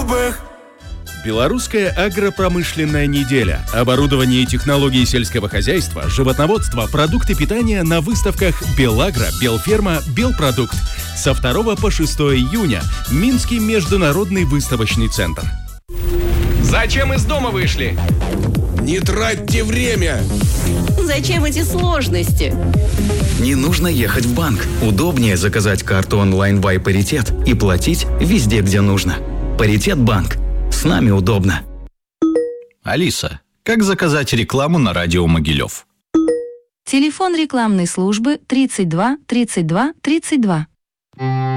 любых. Белорусская агропромышленная неделя. Оборудование и технологии сельского хозяйства, животноводство, продукты питания на выставках «Белагро», «Белферма», «Белпродукт». Со 2 по 6 июня. Минский международный выставочный центр. Зачем из дома вышли? Не тратьте время. Зачем эти сложности? Не нужно ехать в банк. Удобнее заказать карту онлайн в Паритет и платить везде, где нужно. Паритет банк. С нами удобно. Алиса, как заказать рекламу на радио Могилев? Телефон рекламной службы 32 32 32.